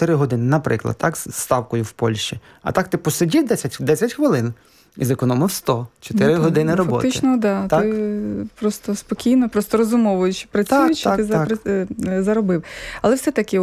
4 години, наприклад, так, з ставкою в Польщі. А так ти посидів 10 хвилин і зекономив 100. 4 години роботи. Фактично, так. Ти просто спокійно, просто розумовуючи, працюючи, ти заробив. Але все-таки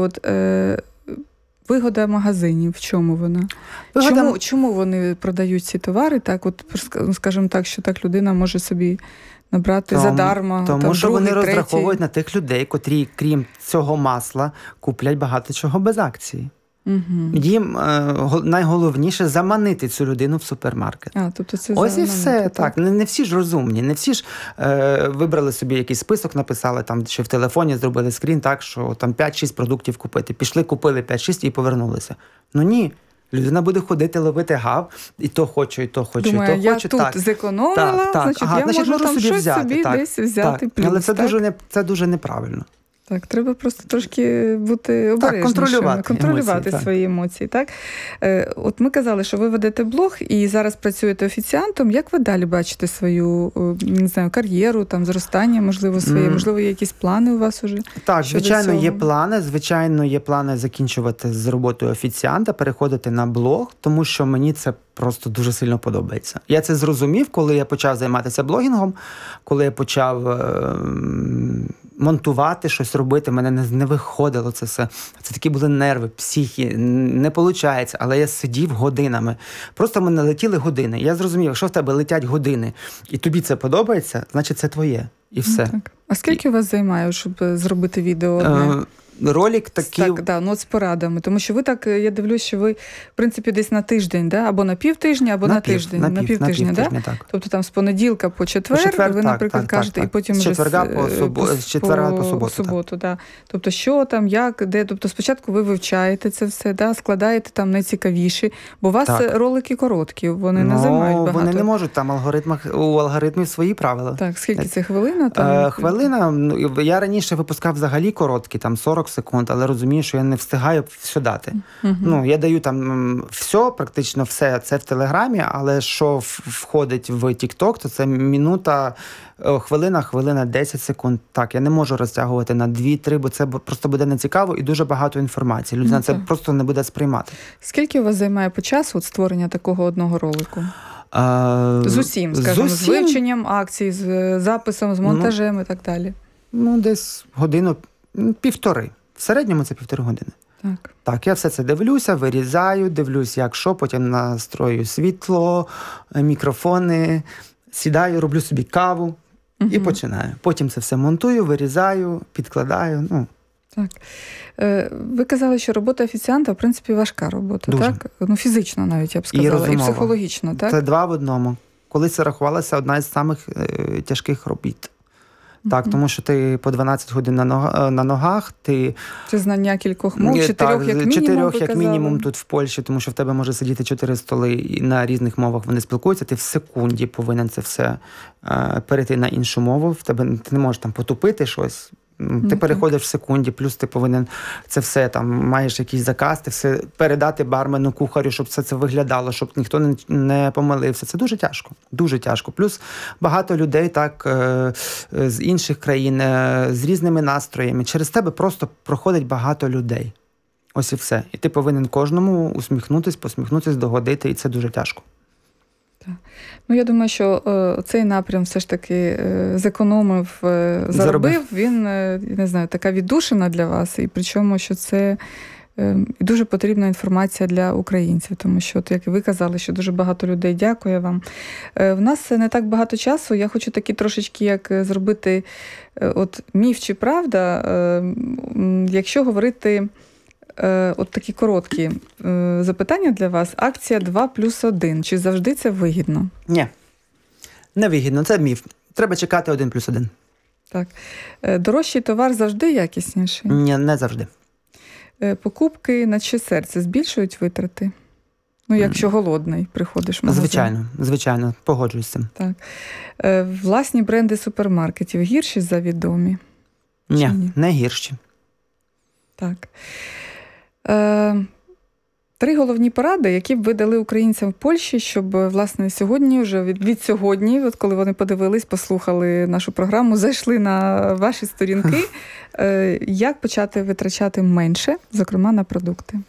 вигода магазинів, в чому вона? Чому вони продають ці товари? Так, скажімо так, що так людина може собі набрати задарма. Тому що вони розраховують на тих людей, котрі, крім цього масла, куплять багато чого без акції. Угу. Їм найголовніше заманити цю людину в супермаркет. Тобто це ось і все. Так. Не всі ж розумні, не всі ж вибрали собі якийсь список, написали, там, чи в телефоні зробили скрін, так, що там 5-6 продуктів купити. Пішли, купили 5-6 і повернулися. Ні. Людина буде ходити, ловити гав, і то хочу, і то хочу, думаю, і то хочу. Я тут зекономила, значить, я можу там щось собі десь взяти плюс. Але це дуже неправильно. Так, треба просто трошки бути обережнішими, контролювати свої емоції. Так? От ми казали, що ви ведете блог і зараз працюєте офіціантом. Як ви далі бачите свою, не знаю, кар'єру, там, зростання, можливо, своє, можливо, є якісь плани у вас уже? Так, звичайно, є плани закінчувати з роботою офіціанта, переходити на блог, тому що мені це просто дуже сильно подобається. Я це зрозумів, коли я почав займатися блогінгом, коли я почав монтувати, щось робити, мене не виходило це все. Це такі були нерви, психі, не виходить, але я сидів годинами. Просто в мене летіли години. Я зрозумів, якщо в тебе летять години, і тобі це подобається, значить це твоє. І все. Так. А скільки у вас займає, щоб зробити відео одне? Ролик такий... з порадами. Тому що ви так, я дивлюсь, що ви, в принципі, десь на тиждень, або на півтижня, або на тиждень. На півтижня, так? Тобто там з понеділка по четвер, ви, наприклад, кажете, і потім з четверга по суботу. Так. Тобто що там, як, де. Тобто спочатку ви вивчаєте це все, складаєте там найцікавіші, бо у вас ролики короткі, вони не займають багато. Вони не можуть, там у алгоритмів свої правила. Так, скільки це хвилина? Хвилина, я раніше випускав взагалі короткі, там 40 секунд, але розумію, що я не встигаю все дати. Я даю там все, практично все, це в Телеграмі, але що входить в TikTok, то це хвилина, 10 секунд. Так, я не можу розтягувати на 2-3, бо це просто буде нецікаво і дуже багато інформації. Людина це просто не буде сприймати. Скільки у вас займає по часу створення такого одного ролику? З усім, скажімо, з вивченням акцій, з записом, з монтажем і так далі? Десь годину, 1,5. В середньому це 1,5 години. Так, я все це дивлюся, вирізаю, дивлюсь, як що, потім настрою світло, мікрофони, сідаю, роблю собі каву і починаю. Потім це все монтую, вирізаю, підкладаю. Так. Ви казали, що робота офіціанта, в принципі, важка робота, дуже. Так? Фізично навіть, я б сказала, і психологічно, так? Це 2 в одному. Колись це рахувалося одна з самих тяжких робіт. Так, тому що ти по 12 годин на ногах, Це знання кількох мов, 4 як мінімум, 4 як мінімум тут в Польщі, тому що в тебе може сидіти 4 столи і на різних мовах вони спілкуються, ти в секунді повинен це все перейти на іншу мову, ти не можеш там потупити щось. Ти переходиш в секунді, плюс ти повинен це все, там, маєш якийсь заказ, ти все передати бармену, кухарю, щоб все це виглядало, щоб ніхто не помилився. Це дуже тяжко, дуже тяжко. Плюс багато людей так з інших країн, з різними настроями. Через тебе просто проходить багато людей. Ось і все. І ти повинен кожному посміхнутись, догодити, і це дуже тяжко. Я думаю, що цей напрям все ж таки зекономив, заробив. Він, не знаю, така віддушина для вас. І причому, що це дуже потрібна інформація для українців. Тому що, як і ви казали, що дуже багато людей дякує вам. В нас не так багато часу. Я хочу такі трошечки, як зробити міф чи правда, якщо говорити... От такі короткі запитання для вас. Акція 2+1. Чи завжди це вигідно? Ні. Не вигідно. Це міф. Треба чекати 1+1. Так. Дорожчий товар завжди якісніший? Ні, не завжди. Покупки на чиє серце збільшують витрати? Якщо голодний приходиш в магазин. Звичайно. Погоджуюсь з цим. Так. Власні бренди супермаркетів гірші за відомі? Ні, не гірші. Так. 3 головні поради, які б ви дали українцям в Польщі, щоб, власне, сьогодні, вже від сьогодні, коли вони подивились, послухали нашу програму, зайшли на ваші сторінки, як почати витрачати менше, зокрема, на продукти?